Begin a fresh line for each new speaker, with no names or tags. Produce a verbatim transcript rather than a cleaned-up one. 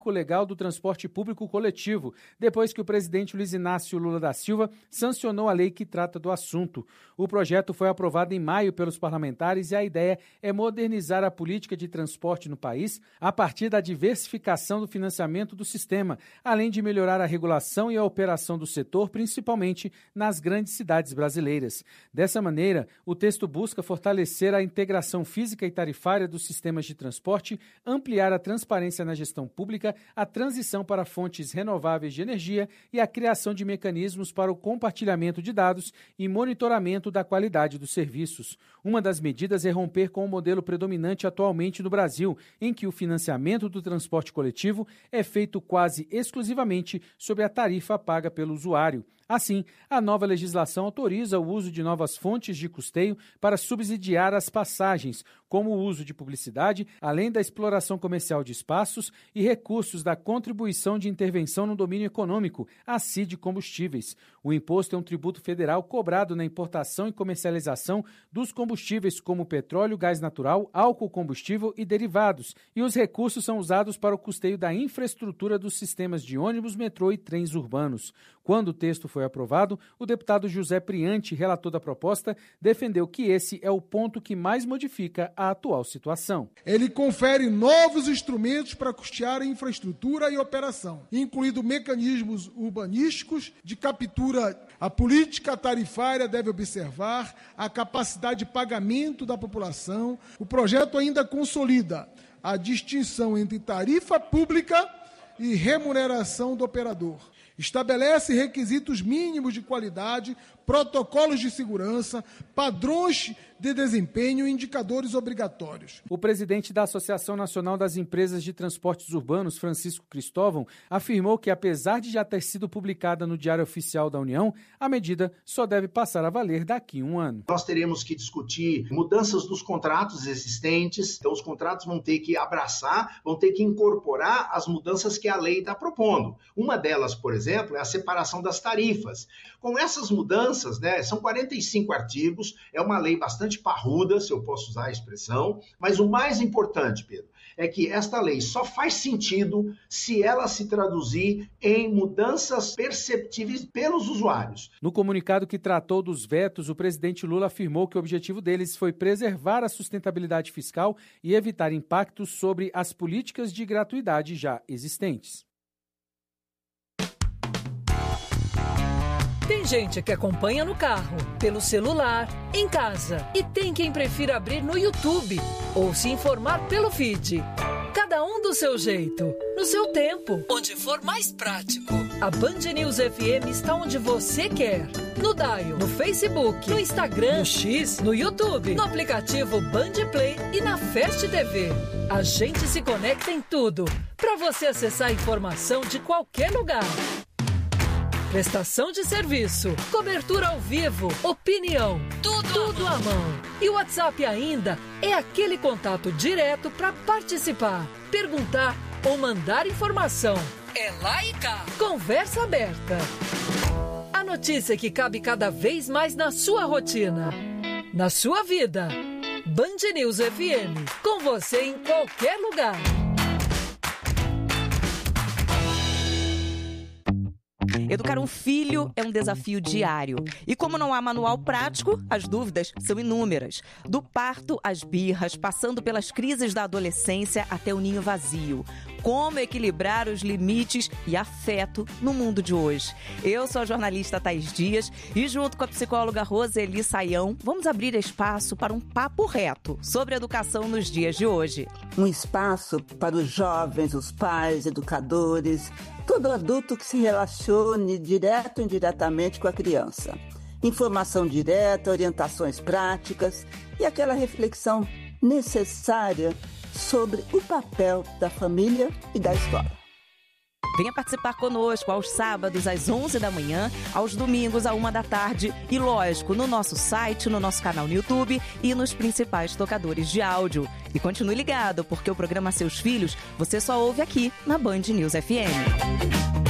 legal do transporte público coletivo, depois que o presidente Luiz Inácio Lula da Silva sancionou a lei que trata do assunto. O projeto foi aprovado em maio pelos parlamentares e a ideia é modernizar a política de transporte no país a partir da diversificação do financiamento do sistema, além de melhorar a regulação e a operação do setor, principalmente nas grandes cidades brasileiras. Dessa maneira, o texto busca fortalecer a integração física e tarifária dos sistemas de transporte, ampliar a transparência na gestão pública, a transição para fontes renováveis de energia e a criação de mecanismos para o compartilhamento de dados e monitoramento da qualidade dos serviços. Uma das medidas é romper com o modelo predominante atualmente no Brasil, em que o financiamento do transporte coletivo é feito quase exclusivamente sob a tarifa paga pelo usuário. Assim, a nova legislação autoriza o uso de novas fontes de custeio para subsidiar as passagens, como o uso de publicidade, além da exploração comercial de espaços e recursos da Contribuição de Intervenção no Domínio Econômico, a C I D Combustíveis. O imposto é um tributo federal cobrado na importação e comercialização dos combustíveis como petróleo, gás natural, álcool combustível e derivados, e os recursos são usados para o custeio da infraestrutura dos sistemas de ônibus, metrô e trens urbanos. Quando o texto foi aprovado, o deputado José Priante, relator da proposta, defendeu que esse é o ponto que mais modifica a atual situação.
Ele confere novos instrumentos para custear a infraestrutura e operação, incluindo mecanismos urbanísticos de captura. A política tarifária deve observar a capacidade de pagamento da população. O projeto ainda consolida a distinção entre tarifa pública e remuneração do operador. Estabelece requisitos mínimos de qualidade, protocolos de segurança, padrões de desempenho e indicadores obrigatórios.
O presidente da Associação Nacional das Empresas de Transportes Urbanos, Francisco Cristóvão, afirmou que, apesar de já ter sido publicada no Diário Oficial da União, a medida só deve passar a valer daqui a um ano.
Nós teremos que discutir mudanças dos contratos existentes, então os contratos vão ter que abraçar, vão ter que incorporar as mudanças que a lei está propondo. Uma delas, por exemplo, é a separação das tarifas. Com essas mudanças, né, são quarenta e cinco artigos, é uma lei bastante parruda, se eu posso usar a expressão, mas o mais importante, Pedro, é que esta lei só faz sentido se ela se traduzir em mudanças perceptíveis pelos usuários.
No comunicado que tratou dos vetos, o presidente Lula afirmou que o objetivo deles foi preservar a sustentabilidade fiscal e evitar impactos sobre as políticas de gratuidade já existentes.
Tem gente que acompanha no carro, pelo celular, em casa. E tem quem prefira abrir no YouTube ou se informar pelo feed. Cada um do seu jeito, no seu tempo, onde for mais prático. A Band News F M está onde você quer. No Dial, no Facebook, no Instagram, no X, no YouTube, no aplicativo Band Play e na Fast T V. A gente se conecta em tudo, para você acessar a informação de qualquer lugar. Prestação de serviço, cobertura ao vivo, opinião, tudo, tudo à mão. E o WhatsApp ainda é aquele contato direto para participar, perguntar ou mandar informação. É lá e cá. Conversa aberta. A notícia que cabe cada vez mais na sua rotina, na sua vida. Band News F M, com você em qualquer lugar.
Educar um filho é um desafio diário. E como não há manual prático, as dúvidas são inúmeras. Do parto às birras, passando pelas crises da adolescência até o ninho vazio. Como equilibrar os limites e afeto no mundo de hoje? Eu sou a jornalista Thaís Dias e junto com a psicóloga Roseli Saião, vamos abrir espaço para um papo reto sobre educação nos dias de hoje.
Um espaço para os jovens, os pais, educadores, todo adulto que se relacione direto ou indiretamente com a criança. Informação direta, orientações práticas e aquela reflexão necessária sobre o papel da família e da escola.
Venha participar conosco aos sábados às onze da manhã, aos domingos à uma da tarde e, lógico, no nosso site, no nosso canal no YouTube e nos principais tocadores de áudio. E continue ligado, porque o programa Seus Filhos você só ouve aqui na Band News F M.